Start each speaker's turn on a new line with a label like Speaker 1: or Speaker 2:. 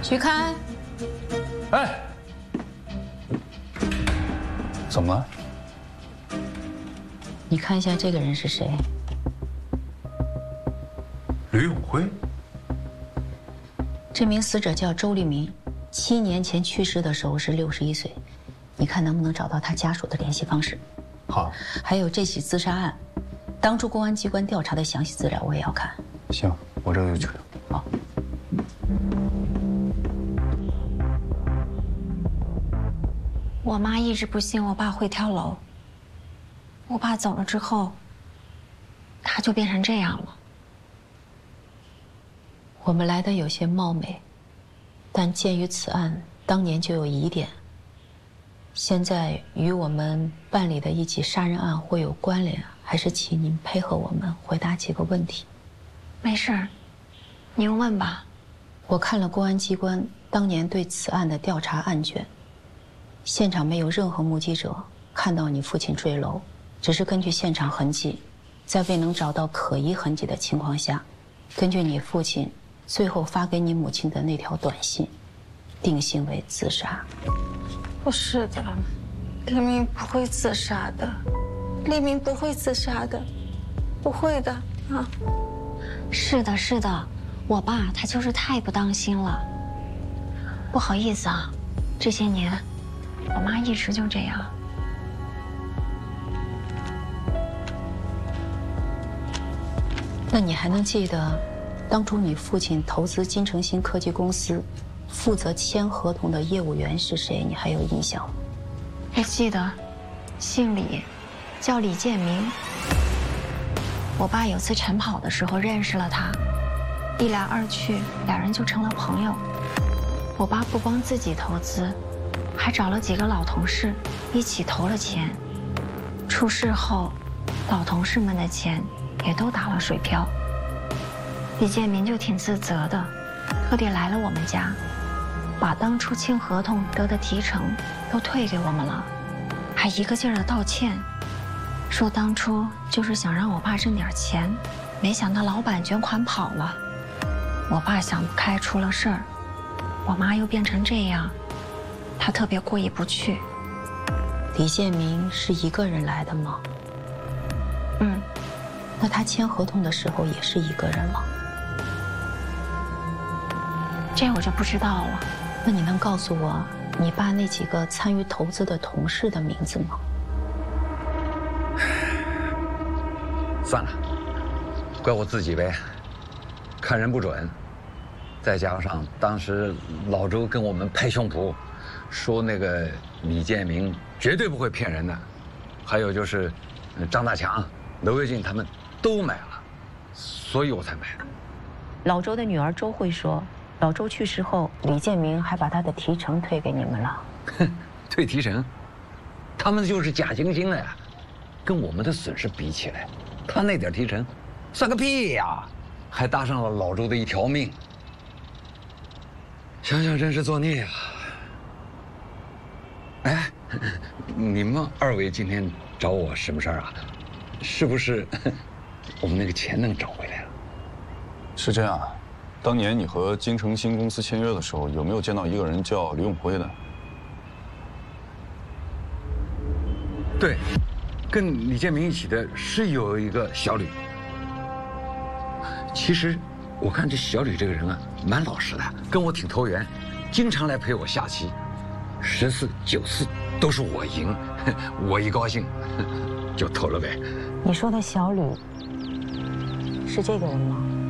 Speaker 1: 徐开，
Speaker 2: 哎，怎么了？
Speaker 1: 你看一下这个人是谁？
Speaker 2: 吕永辉。
Speaker 1: 这名死者叫周立明，7年前去世的时候是61岁。你看能不能找到他家属的联系方式？
Speaker 2: 好。
Speaker 1: 还有这起自杀案，当初公安机关调查的详细资料我也要看。
Speaker 2: 行，我这就去。
Speaker 1: 好。
Speaker 3: 我妈一直不信我爸会跳楼。我爸走了之后，他就变成这样了。
Speaker 1: 我们来的有些冒昧，但鉴于此案当年就有疑点，现在与我们办理的一起杀人案会有关联，还是请您配合我们回答几个问题。
Speaker 3: 没事儿，您问吧。
Speaker 1: 我看了公安机关当年对此案的调查案卷，现场没有任何目击者看到你父亲坠楼，只是根据现场痕迹，在未能找到可疑痕迹的情况下，根据你父亲最后发给你母亲的那条短信，定性为自杀。
Speaker 3: 不是的，黎明不会自杀的，黎明不会自杀的，不会的啊。是的，是的，我爸他就是太不当心了。不好意思啊，这些年我妈一直就这样。
Speaker 1: 那你还能记得当初你父亲投资金诚新科技公司负责签合同的业务员是谁？你还有印象吗？
Speaker 3: 我记得，姓李，叫李建明。我爸有次晨跑的时候认识了他，一来二去，两人就成了朋友。我爸不光自己投资，还找了几个老同事一起投了钱。出事后，老同事们的钱也都打了水漂。李建明就挺自责的，特地来了我们家，把当初签合同得的提成都退给我们了，还一个劲儿的道歉，说当初就是想让我爸挣点钱，没想到老板卷款跑了，我爸想不开出了事儿，我妈又变成这样，他特别过意不去。
Speaker 1: 李建明是一个人来的吗？
Speaker 3: 嗯。
Speaker 1: 那他签合同的时候也是一个人吗？
Speaker 3: 这我就不知道了。
Speaker 1: 那你能告诉我你爸那几个参与投资的同事的名字吗？
Speaker 4: 算了，怪我自己呗，看人不准。再加上当时老周跟我们拍胸脯，说那个李建明绝对不会骗人的，还有就是张大强、娄跃进他们都买了，所以我才买的。
Speaker 1: 老周的女儿周慧说，老周去世后，李建明还把他的提成退给你们了。
Speaker 4: 哼，退提成，他们就是假惺惺的呀，跟我们的损失比起来，他那点提成，算个屁呀，还搭上了老周的一条命。想想真是作孽啊！哎，你们二位今天找我什么事儿啊？是不是我们那个钱能找回来了？
Speaker 2: 是这样，当年你和金诚新公司签约的时候，有没有见到一个人叫李永辉的？
Speaker 4: 对，跟李建明一起的是有一个小吕。其实我看这小吕这个人啊，蛮老实的，跟我挺投缘，经常来陪我下棋，10次9次都是我赢，我一高兴就投了呗。
Speaker 1: 你说的小吕是这个人吗？